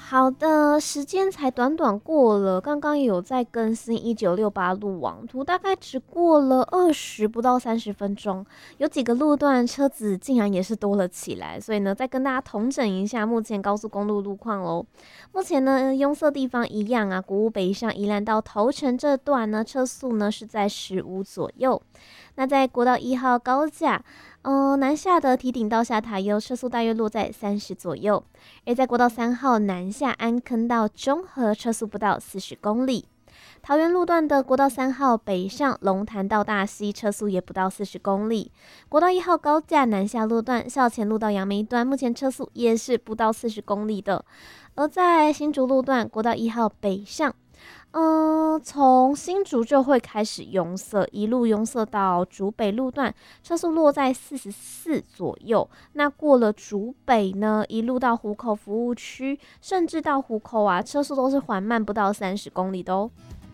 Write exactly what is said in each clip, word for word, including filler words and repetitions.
好的，时间才短短过了，刚刚也有在更新一九六八路网图，大概只过了二十不到三十分钟，有几个路段车子竟然也是多了起来，所以呢，再跟大家统整一下目前高速公路路况喽。目前呢，拥塞地方一样啊，国五北上宜兰到头城这段呢，车速呢是在十五左右。那在国道一号高架，呃，南下的提顶到下塔悠车速大约落在三十左右，而在国道三号南下安坑到中和车速不到四十公里。桃园路段的国道三号北上龙潭到大溪车速也不到四十公里。国道一号高架南下路段校前路到杨梅段目前车速也是不到四十公里的。而在新竹路段国道一号北上，嗯，从新竹就会开始拥塞，一路拥塞到竹北路段，车速落在四十四左右。那过了竹北呢，一路到湖口服务区，甚至到湖口啊，车速都是缓慢不到三十公里的哦。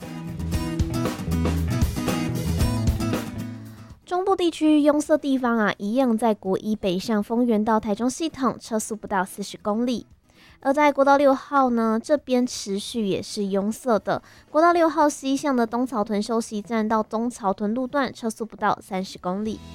中部地区拥塞地方啊，一样在国一北上丰原到台中系统，车速不到四十公里。而在国道六号呢，这边持续也是拥塞的。国道六号西向的东草屯休息站到东草屯路段，车速不到三十公里。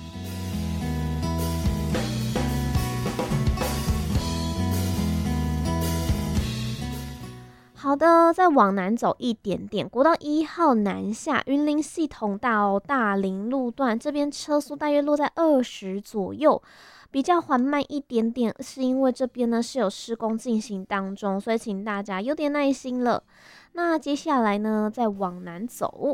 好的，再往南走一点点，国道一号南下云林系统到大林路段，这边车速大约落在二十左右。比较缓慢一点点，是因为这边呢是有施工进行当中，所以请大家有点耐心了。那接下来呢，再往南走，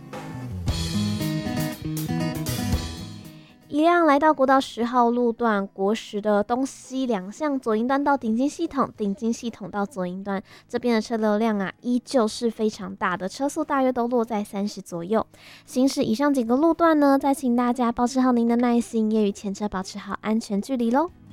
一辆来到国道十号路段，国十的东西两向左营端到顶金系统，顶金系统到左营端，这边的车流量啊，依旧是非常大的，车速大约都落在三十左右。行驶以上几个路段呢，再请大家保持好您的耐心，也与前车保持好安全距离喽。